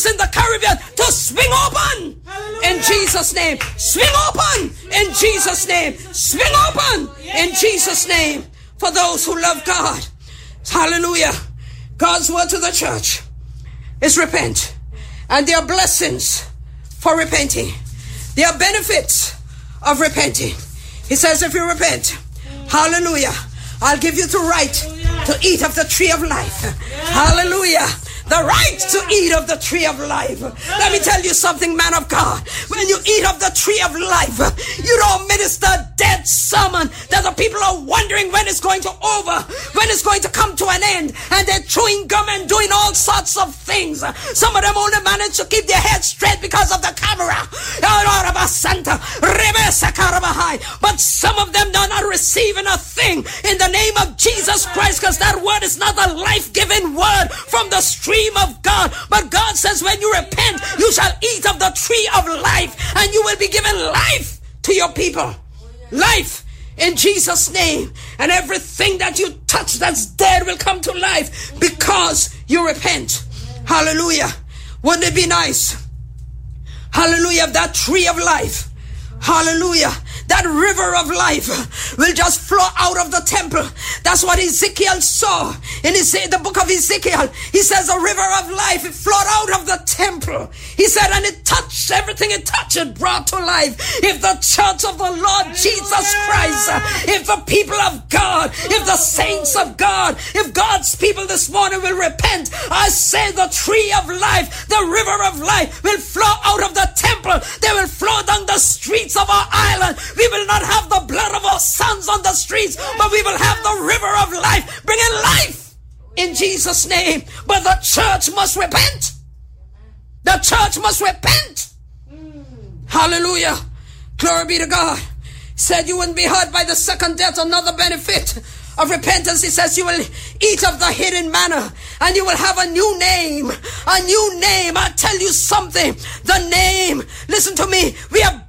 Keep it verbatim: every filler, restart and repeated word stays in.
in the Caribbean to swing open. Hallelujah. In Jesus' name. Swing open in Jesus' name. Swing open in Jesus' name for those who love God. Hallelujah. God's word to the church is repent. And there are blessings for repenting. There are benefits of repenting. He says if you repent, hallelujah, I'll give you the right to eat of the tree of life. Hallelujah. The right to eat of the tree of life. Let me tell you something, man of God. When you eat of the tree of life, you don't minister dead sermon that the people are wondering when it's going to over, when it's going to come to an end, and they're chewing gum and doing all sorts of things. Some of them only manage to keep their head straight because of the camera. But some of them are not receiving a thing in the name of Jesus Christ, because that word is not a life-giving word from the stream of God. But God says when you repent, you shall eat of the tree of life, and you will be given life to your people. Life in Jesus' name. And everything that you touch that's dead will come to life because you repent. Hallelujah. Wouldn't it be nice? Hallelujah. That tree of life. Hallelujah. That river of life will just flow out of the temple. That's what Ezekiel saw in his, the book of Ezekiel. He says a river of life, it flowed out of the temple. He said, and it touched everything it touched, it brought to life. If the church of the Lord Jesus Christ, if the people of God, if the saints of God, if God's people this morning will repent, I say the tree of life, the river of life will flow out of the temple. They will flow down the streets of our island. We will not have the blood of our sons on the streets, but we will have the river of life, bringing life in Jesus' name. But the church must repent. The church must repent. Hallelujah. Glory be to God. Said you wouldn't be hurt by the second death. Another benefit of repentance, he says you will eat of the hidden manna, and you will have a new name. A new name. I tell you something. The name, listen to me, we are